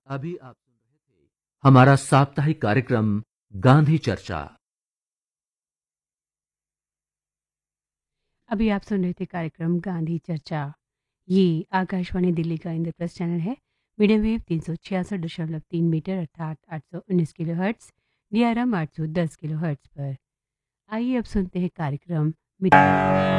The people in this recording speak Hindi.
अभी आप सुन रहे थे हमारा साप्ताहिक कार्यक्रम गांधी चर्चा। अभी आप सुन रहे थे कार्यक्रम गांधी चर्चा। ये आकाशवाणी दिल्ली का इंद्रप्रस्थ चैनल है। मीडियम वेव 366.3 मीटर अर्थात 819 kilo hertz, DRM 810 kilo hertz पर। आइए अब सुनते हैं कार्यक्रम